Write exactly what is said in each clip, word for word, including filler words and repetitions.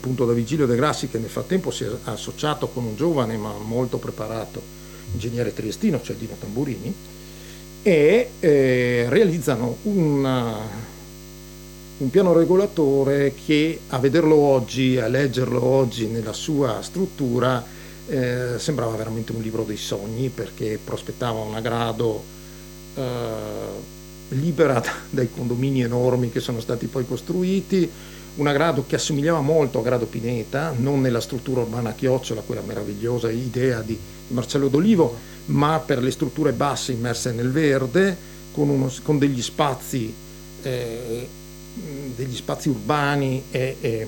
appunto da Vigilio De Grassi, che nel frattempo si è associato con un giovane ma molto preparato ingegnere triestino, cioè Dino Tamburini, e eh, realizzano una, un piano regolatore che, a vederlo oggi, a leggerlo oggi nella sua struttura, eh, sembrava veramente un libro dei sogni, perché prospettava una grado eh, libera dai condomini enormi che sono stati poi costruiti, una grado che assomigliava molto a Grado Pineta, non nella struttura urbana a chiocciola, quella meravigliosa idea di Marcello D'Olivo, ma per le strutture basse immerse nel verde, con, uno, con degli spazi eh, degli spazi urbani e, e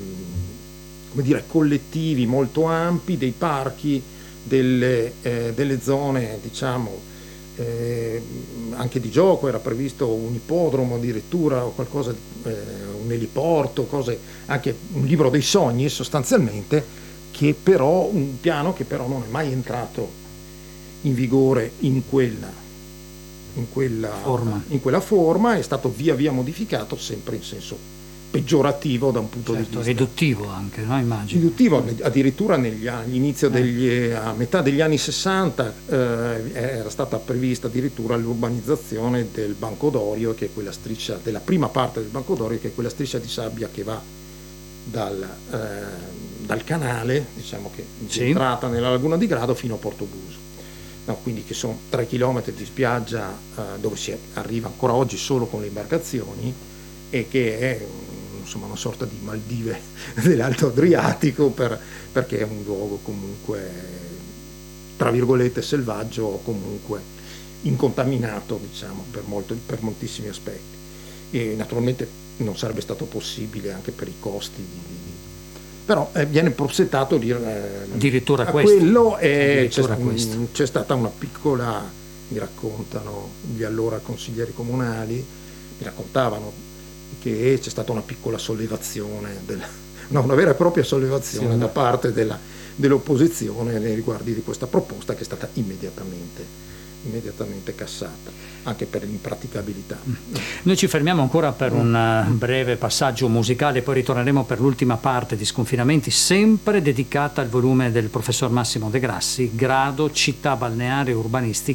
come dire, collettivi molto ampi, dei parchi, delle, eh, delle zone, diciamo, eh, anche di gioco. Era previsto un ippodromo addirittura, o qualcosa, eh, un eliporto, cose, anche un libro dei sogni sostanzialmente, che però, un piano che però non è mai entrato in vigore in quella, in quella forma, in quella forma, è stato via via modificato, sempre in senso peggiorativo da un punto certo, di vista riduttivo anche, no? Immagino. Riduttivo, addirittura negli anni, all'inizio degli, a metà degli anni sessanta eh, era stata prevista addirittura l'urbanizzazione del Banco d'Orio, che è quella striscia, della prima parte del Banco d'Orio, che è quella striscia di sabbia che va dal, eh, dal canale, diciamo, che è entrata nella laguna di Grado fino a Portobuso. No, quindi che sono tre chilometri di spiaggia eh, dove si arriva ancora oggi solo con le imbarcazioni, e che è insomma una sorta di Maldive dell'Alto Adriatico, per, perché è un luogo comunque tra virgolette selvaggio, o comunque incontaminato, diciamo, per, molto, per moltissimi aspetti. E naturalmente non sarebbe stato possibile anche per i costi di, di però eh, viene prospettato eh, addirittura a questo. quello, e c'è, questo. c'è stata una piccola, mi raccontano gli allora consiglieri comunali, mi raccontavano che c'è stata una piccola sollevazione, del, no, una vera e propria sollevazione sì, da parte della, dell'opposizione nei riguardi di questa proposta, che è stata immediatamente immediatamente cassata, anche per l'impraticabilità. Noi ci fermiamo ancora per un breve passaggio musicale, poi ritorneremo per l'ultima parte di Sconfinamenti, sempre dedicata al volume del professor Massimo De Grassi, Grado, città balneare e urbanistica